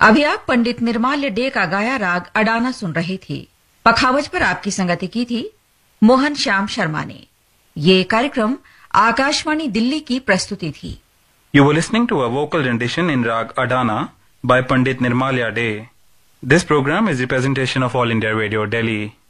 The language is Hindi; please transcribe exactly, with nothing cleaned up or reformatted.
अभी आप पंडित निर्माल्य डे का गाया राग अडाना सुन रहे थे। पखावज पर आपकी संगति की थी मोहन श्याम शर्मा ने। ये कार्यक्रम आकाशवाणी दिल्ली की प्रस्तुति थी। You were listening to a vocal rendition in Rag Adana by Pandit Nirmalya Day. This program is a presentation of All India Radio Delhi.